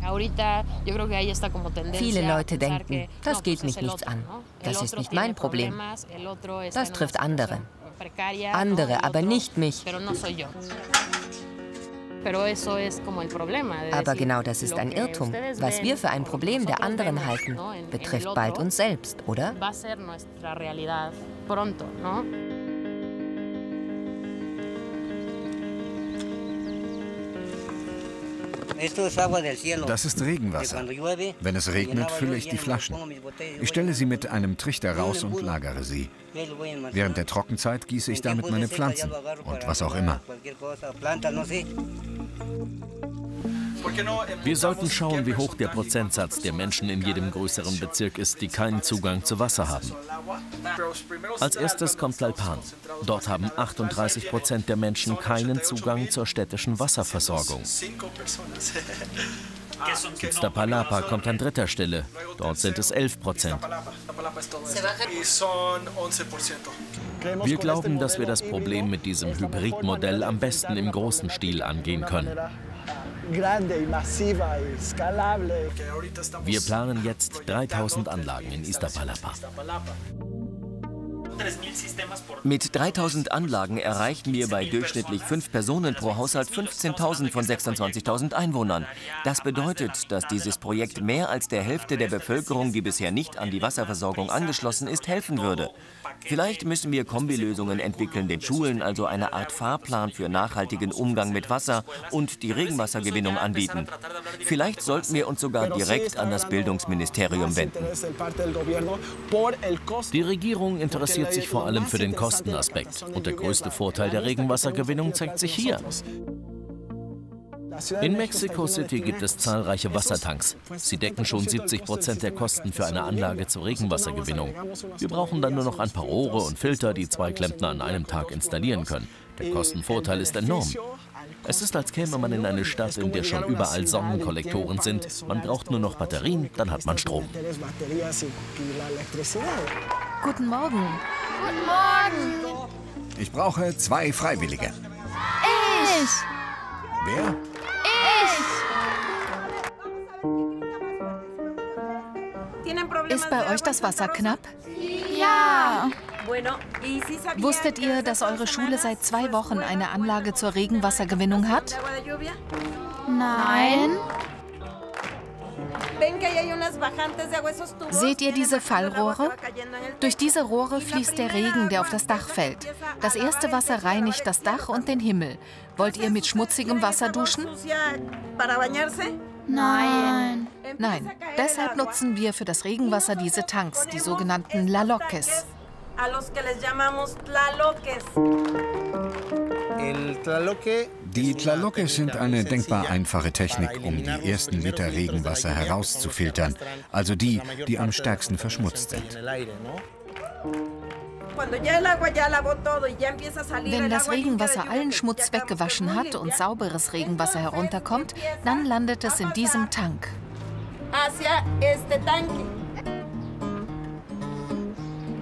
Viele Leute denken, das geht mich nichts an. Das ist nicht mein Problem. Das trifft andere. Andere, aber nicht mich. Aber genau das ist ein Irrtum. Was wir für ein Problem der anderen halten, betrifft bald uns selbst, oder? Das ist Regenwasser. Wenn es regnet, fülle ich die Flaschen. Ich stelle sie mit einem Trichter raus und lagere sie. Während der Trockenzeit gieße ich damit meine Pflanzen und was auch immer. Wir sollten schauen, wie hoch der Prozentsatz der Menschen in jedem größeren Bezirk ist, die keinen Zugang zu Wasser haben. Als erstes kommt Tlalpan. Dort haben 38% der Menschen keinen Zugang zur städtischen Wasserversorgung. Iztapalapa kommt an dritter Stelle. Dort sind es 11%. Wir glauben, dass wir das Problem mit diesem Hybridmodell am besten im großen Stil angehen können. Wir planen jetzt 3000 Anlagen in Iztapalapa. Mit 3000 Anlagen erreichen wir bei durchschnittlich 5 Personen pro Haushalt 15.000 von 26.000 Einwohnern. Das bedeutet, dass dieses Projekt mehr als der Hälfte der Bevölkerung, die bisher nicht an die Wasserversorgung angeschlossen ist, helfen würde. Vielleicht müssen wir Kombilösungen entwickeln, den Schulen also eine Art Fahrplan für nachhaltigen Umgang mit Wasser und die Regenwassergewinnung anbieten. Vielleicht sollten wir uns sogar direkt an das Bildungsministerium wenden. Die Regierung interessiert sich vor allem für den Kostenaspekt. Und der größte Vorteil der Regenwassergewinnung zeigt sich hier. In Mexico City gibt es zahlreiche Wassertanks. Sie decken schon 70% der Kosten für eine Anlage zur Regenwassergewinnung. Wir brauchen dann nur noch ein paar Rohre und Filter, die 2 Klempner an einem Tag installieren können. Der Kostenvorteil ist enorm. Es ist, als käme man in eine Stadt, in der schon überall Sonnenkollektoren sind. Man braucht nur noch Batterien, dann hat man Strom. Guten Morgen. Guten Morgen. Ich brauche 2 Freiwillige. Ich. Wer? Ist bei euch das Wasser knapp? Ja. Wusstet ihr, dass eure Schule seit 2 Wochen eine Anlage zur Regenwassergewinnung hat? Nein. Seht ihr diese Fallrohre? Durch diese Rohre fließt der Regen, der auf das Dach fällt. Das erste Wasser reinigt das Dach und den Himmel. Wollt ihr mit schmutzigem Wasser duschen? Nein. Nein, deshalb nutzen wir für das Regenwasser diese Tanks, die sogenannten Tlaloques. Die Tlaloques sind eine denkbar einfache Technik, um die ersten Liter Regenwasser herauszufiltern, also die, die am stärksten verschmutzt sind. Wenn das Regenwasser allen Schmutz weggewaschen hat und sauberes Regenwasser herunterkommt, dann landet es in diesem Tank.